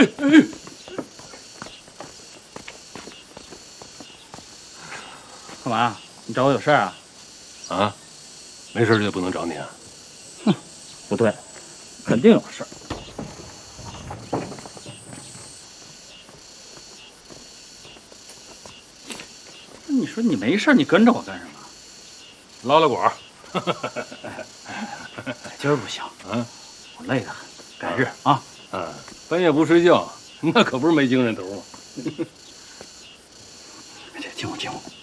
干嘛？你找我有事啊？ 啊？没事就不能找你啊？ 哼，不对，肯定有事。你说你没事，你跟着我干什么？ 捞捞管儿。 今儿不行，我累得很，改日啊。 半夜不睡觉，那可不是没精神头吗？ 进屋。